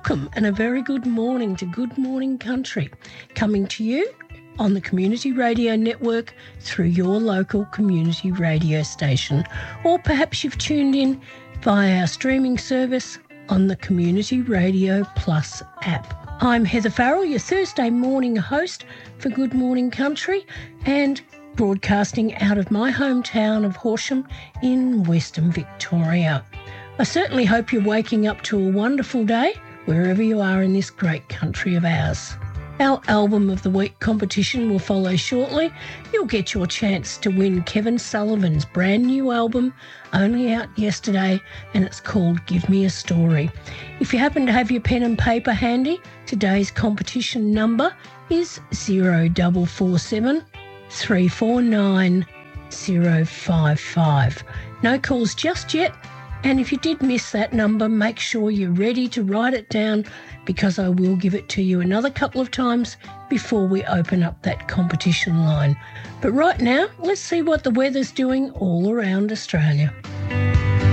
Welcome and a very good morning to Good Morning Country, coming to you on the Community Radio Network through your local community radio station, or perhaps you've tuned in via our streaming service on the Community Radio Plus app. I'm Heather Farrell, your Thursday morning host for Good Morning Country, and broadcasting out of my hometown of Horsham in Western Victoria. I certainly hope you're waking up to a wonderful day wherever you are in this great country of ours. Our Album of the Week competition will follow shortly. You'll get your chance to win Kevin Sullivan's brand new album, only out yesterday, and it's called Give Me a Story. If you happen to have your pen and paper handy, today's competition number is 0447 349 055. No calls just yet. And if you did miss that number, make sure you're ready to write it down, because I will give it to you another couple of times before we open up that competition line. But right now, let's see what the weather's doing all around Australia.